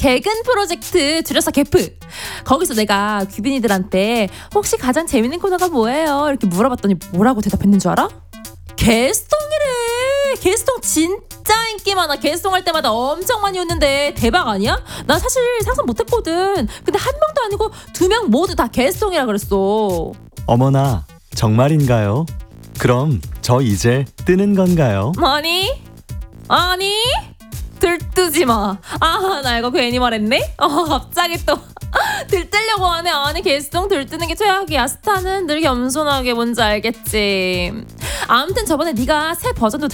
개근 프로젝트, 줄여서 개프. 거기서 내가 규빈이들한테 혹시 가장 재밌는 코너가 뭐예요? 이렇게 물어봤더니 뭐라고 대답했는 줄 알아? 개스통이래. 개스통 진짜 인기 많아. 개스통 할 때마다 엄청 많이 웃는데 대박 아니야? 난 사실 상상 못했거든. 근데 한 명도 아니고 2명 모두 다 개스통이라 그랬어. 어머나, 정말인가요? 그럼 저 이제 뜨는 건가요? 아니 들뜨지 마. 나 이거 괜히 말했네. 갑자기 또 들뜨려고 하네. 아니 개수동 들뜨는 게 최악이야. 스타는 늘 겸손하게, 뭔지 알겠지. 아무튼 저번에 네가 새 버전도